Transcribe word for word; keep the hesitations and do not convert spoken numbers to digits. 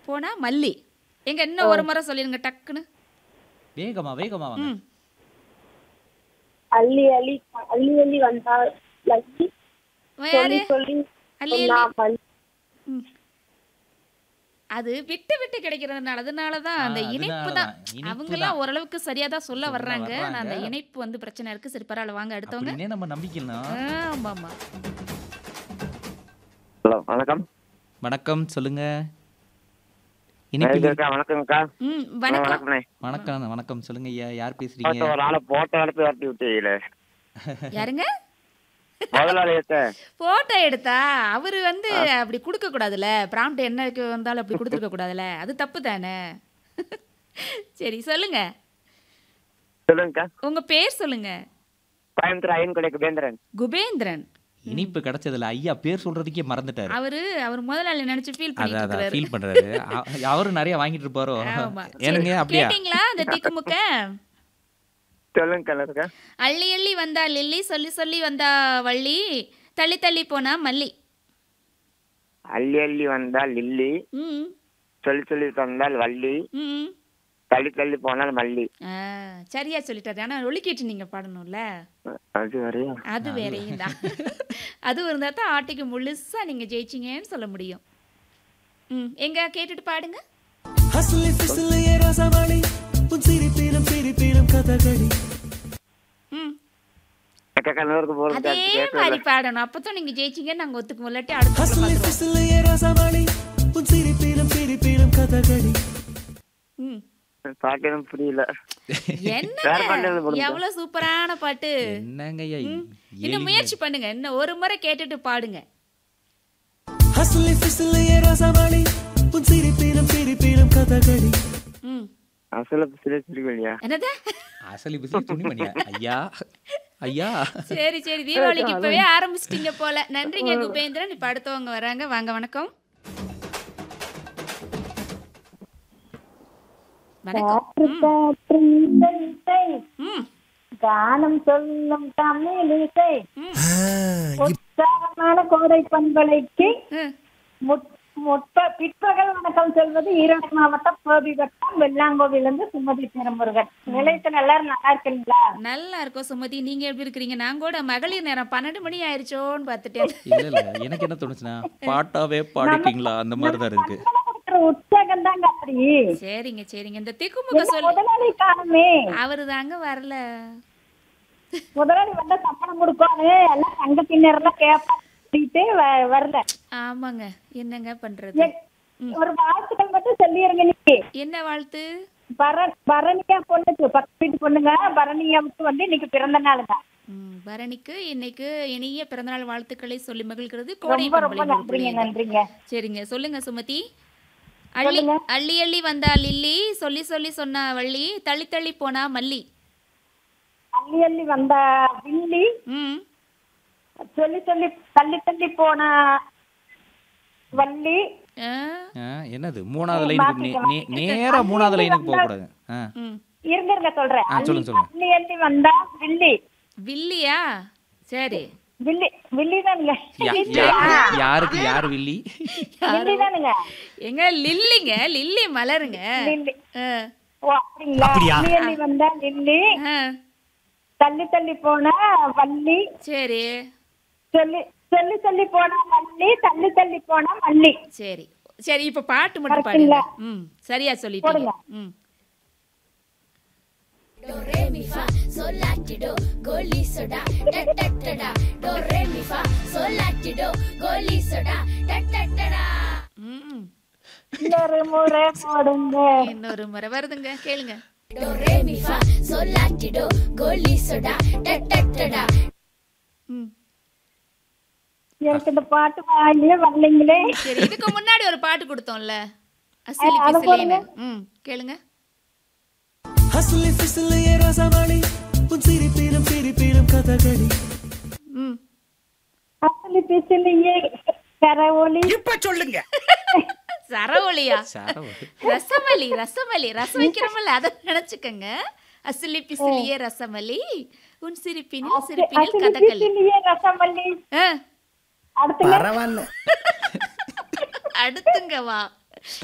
போனா மல்லி. எங்க இன்னும் ஒரு முறை சொல்லிருங்க டக்குன்னு. வேகமா வேகமா வாங்க. ம். அள்ளி அள்ளி அள்ளி அள்ளி வந்தால் லக்கி யாரு? சொல்லி சொல்லி அள்ளி சொன்னா அள்ளி. மல்லி. ம். அது விட்டு விட்டு கிடைக்கிறதுனால அதனால தான் ஆ, அந்த அதனால இணைப்பு தான். தான். இனிப்பு அவங்கலாம் தான். ஓரளவுக்கு சரியா தான் சொல்ல சொல்ல வர்றாங்க. நான் அந்த வர்றாங்க. இணைப்பு வந்து பிரச்சனை இருக்கு. சரி பரவாயில்ல வாங்க அடுத்தவங்க. அப்படின்னே நம்ம நம்பிக்கலாம். ஆமாமா. ஹலோ வணக்கம். வணக்கம் சொல்லுங்க. இது இனிப்பில் இருக்கா? வணக்கம்க்கா. ம் ஆ, வணக்கம். வணக்கம்ண்ணே. வணக்கம் வணக்கம் சொல்லுங்க ஐயா. யார் பேசுறீங்க? போட்ட ஒரு ஆளை போட்டோ எடுத்து வரட்டி விட்டீங்களே யாருங்க? முதலாளியத்தை. போட்டோ எடுத்தா அவரு வந்து அப்படி கொடுக்க கூடாதுல்ல. ப்ராம்ப்ட் என்னக்கு வந்தாலும் அப்படி கொடுத்துருக்க கூடாதுல்ல. அது தப்பு தானே. சரி சொல்லுங்க. சொல்லுங்கக்கா. உங்க பேர் சொல்லுங்க. கோயம்புத்தூர் ஐயன்கொடை குபேந்திரன். குபேந்திரன். இனிப்பு கிடைச்சதுல ஐயா பேர் சொல்றதுக்கே மறந்துட்டாரு. அவரு அவர் முதலாளி நினைச்சு ஃபீல் அத பண்ணிட்டு அத இருக்காரு. ஃபீல் பண்றாரு. அ- அவரும் நிறைய வாங்கிட்டு இருப்பாரோ. ஆமா. ஏனுங்க சரி, அப்படியா? கேட்டீங்களா அந்த திக்குமுக்க? சொல்லுங்கக்கா இருக்கா. அள்ளி அள்ளி வந்தா லில்லி, சொல்லி சொல்லி வந்தா வள்ளி, தள்ளி தள்ளி போனா மல்லி. அள்ளி அள்ளி வந்தால் லில்லி, ம் சொல்லி சொல்லி தந்தால் வள்ளி, ம் தள்ளி தள்ளி போனால் மல்லி. ஆ, சரியா சொல்லிட்டாரு. ஆனா ஒலிக்கிட்டு நீங்க பாடணும்ல. அது வரையா? அது வேறையும் தான். அது இருந்தா தான் ஆட்டிக்கு முழுசா நீங்க ஜெயிச்சிங்கன்னு சொல்ல முடியும். ம் எங்க கேட்டுட்டு பாடுங்க. ஹஸ்லி ஃபிஸ்லி ஏ ரசமணி உன் சிரிப்பிலும் சிரிப்பிலும் கதகளி. ம் அக்கா கண்ணூருக்கு போறது அதே கேட்கல. மாதிரி பாடணும். அப்பதான் நீங்க ஜெயிச்சிங்கன்னு நாங்க ஒத்துக்குவோம். இல்லாட்டி அடுத்த ஹஸ்லி பார்த்துருவோம். ஃபிஸ்லி ஏ ரசமணி உன் சிரிப்பிலும் சிரிப்பிலும் கதகளி. ம் பாக்கணும் புரியல. என்ன வேற பாட்டு எழுத போடுங்க. எவ்வளவு சூப்பரான பாட்டு. என்னங்க ஐயா? ம். எளிமை. இன்னும் முயற்சி பண்ணுங்க. இன்னும் ஒரு முறை கேட்டுட்டு பாடுங்க. ஹஸ்லி ஃபிஸ்லி ஏ ரசமணி உன் சிரிப்பிலும் சிரிப்பிலும் கதகளி. ம் அசல பிசிலே சிரிக்கலையா? என்னது? அசலி பிசலி துணிமணியா? ஐயா ஐயா. சரி சரி தீபாவளிக்கு இப்பவே ஆரம்பிச்சிட்டீங்க போல. நன்றிங்க குபேந்திரன். இப்ப அடுத்தவங்க வராங்க. வாங்க வணக்கம். வணக்கம். காற்று காற்று இசை இசை ம் கானம் சொல்லும் தமிழிசை ம் உற்சாகமான கோடை பண்பலைக்கு ம். முட்- முற்ப பிற்பகல் வணக்கம் சொல்வது ஈரோடு மாவட்டம் கோபி வட்டம் வெள்ளாங்கோவிலிருந்து சுமதி திருமுருகன். நிலையத்தில் எல்லாரும் நல்லா இருக்கீங்களா? நல்லா இருக்கோம் சுமதி. நீங்க எப்படி இருக்கிறீங்க? நான் கூட மகளிர் நேரம் பன்னெண்டு மணி ஆயிடுச்சோன்னு பார்த்துட்டேன். இல்ல இல்ல எனக்கு என்ன தோணுச்சுன்னா பாட்டாவே பாடிட்டீங்களா அந்த மாதிரி தான் இருக்கு. கொடுக்குற உற்சாகம் தாங்க அப்படி. சரிங்க சரிங்க. இந்த திக்குமுக என்ன சொல்லி முதலாளி காணுமே. அவரு தாங்க வரல. முதலாளி வந்தா சம்பளம் கொடுப்பாரு எல்லாம் தங்க பின்னர்லாம் கேட்பாங்க வ- வரல. ஆமாங்க. என்னங்க பண்றது? எ- ஒரு வாழ்த்துக்கள் மட்டும் சொல்லிடுங்க நீ. என்ன வாழ்த்து? பர பரணியா பொண்ணுக்கு பக்கத்து வீட்டு பொண்ணுங்க பரணியாவுக்கு வந்து இன்னைக்கு பிறந்த நாளுங்க. ம், பரணிக்கு இன்னைக்கு இனிய பிறந்தநாள் வாழ்த்துக்களை சொல்லி மகிழ்கிறது கோடை ரொம்ப ரொம்ப பண்பலை நன்றிங்க நூறு. நன்றிங்க. சரிங்க சொல்லுங்க சுமதி. அள்ளி சொல்லுங்க. அள்ளி அள்ளி வந்தா லில்லி, சொல்லி சொல்லி சொன்னா வள்ளி, தள்ளி தள்ளி போனா மல்லி. அள்ளி அள்ளி வந்த வில்லி ம் சொல்லி சொல்லி தள்ளி தள்ளி போன வள்ளி. ஆ, ஆ, என்னது மூணாவது லைனுக்கு நே- நே- நேரா மூணாவது லைனுக்கு போக கூடாது. ஆ, ம் இருங்க இருங்க சொல்றேன். ஆ, சொல்லுங்க, சொல்லுங்க. அள்ளி அள்ளி வந்தா வில்லி வில்லியா? சரி வில்லி வில்லி தானுங்க. யா- வில்லி. யா- ஆ, யாருக்கு யார் வில்லி? வில்லி தானுங்க. எங்க லில்லிங்க, லில்லி மலருங்க. லில்லி. ஆ, ஓ அப்படிங்களா? அள்ளி அள்ளி வந்தா லில்லி ஆ, தள்ளி தள்ளி போன வள்ளி சரி சொல்லி சொல்லி சொல்லி போனா வள்ளி தள்ளி தள்ளி போனா மல்லி. சரி சரி. இப்ப பாட்டு மட்டும் பாடுங்க. கரெக்ட்டுங்களா? ம் சரியா சொல்லிட்டீங்க. போடுங்க. ம் Do re mi fa sol la ti do goli soda da da da da. Do re mi fa sol la ti do goli soda da da da da. ம் இன்னொரு முறை போடுங்க. இன்னொரு முறை வருதுங்க கேளுங்க. Do re mi fa sol la ti do goli soda da da da da. ம் எனக்கு இந்த பாட்டு வாயிலே வரலைங்களே. சரி இதுக்கு முன்னாடி ஒரு பாட்டு கொடுத்தோம்ல அசிலி அது பிசிலின்னு. போடுங்க. ம் கேளுங்க. ஹஸ்லி ஃபிஸ்லி ஏ ரசமணி உன் சிரிப்பிலும் சிரிப்பிலும் கதகளி. ம் அசலி பிசிலியே கரவொலி. சரவொலியா? சரவ. ரசமலி ரசமலி ரசம் வைக்கிறோம்ல அதை நினைச்சுக்கங்க. அசிலி பிசிலியே ரசமலி உன் சிரிப்பினில் சிரிப்பினில் அசலி கதகளி. பிசிலியே ரசமல்லி. ஆ, அடுத்து அடுத்துங்க வா.